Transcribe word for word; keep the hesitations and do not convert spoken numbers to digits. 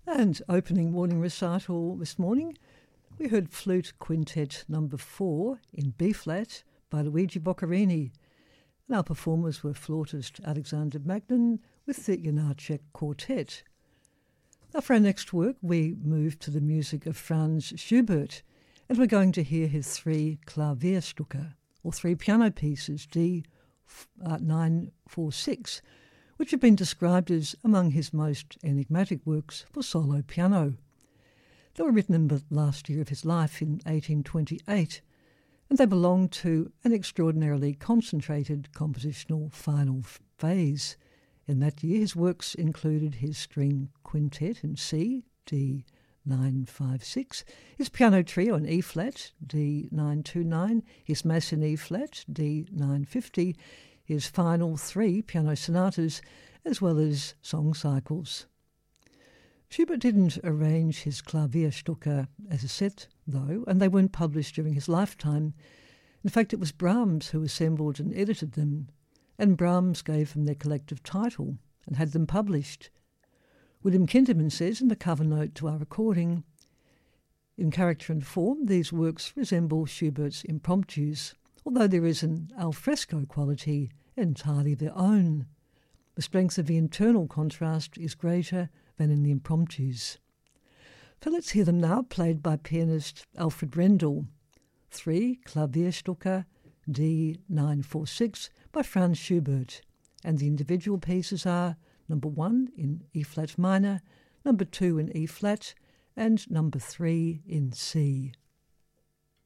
And opening morning recital this morning, we heard Flute Quintet number four in B-flat by Luigi Boccherini. And our performers were flautist Alexander Magnin with the Janáček Quartet. Now for our next work, we move to the music of Franz Schubert, and we're going to hear his three Klavierstücke, or three piano pieces, D nine forty-six, which have been described as among his most enigmatic works for solo piano. They were written in the last year of his life in eighteen twenty-eight, and they belong to an extraordinarily concentrated compositional final phase. In that year, his works included his string quintet in C, D nine fifty-six, his piano trio in E-flat, D nine twenty-nine, his Mass in E-flat, D nine fifty, his final three piano sonatas, as well as song cycles. Schubert didn't arrange his Klavierstücke as a set, though, and they weren't published during his lifetime. In fact, it was Brahms who assembled and edited them, and Brahms gave them their collective title and had them published. William Kinderman says in the cover note to our recording, in character and form, these works resemble Schubert's impromptus, although there is an alfresco quality entirely their own. The strength of the internal contrast is greater than in the impromptus. So let's hear them now, played by pianist Alfred Brendel. Three Klavierstücke, D nine forty-six, by Franz Schubert, and the individual pieces are number one in E-flat minor, number two in E-flat, and number three in C.